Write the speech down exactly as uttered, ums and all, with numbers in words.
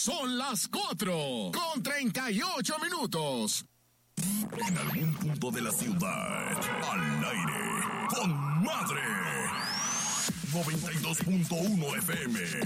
Son las cuatro con treinta y ocho minutos. En algún punto de la ciudad, al aire, con madre. noventa y dos punto uno F M.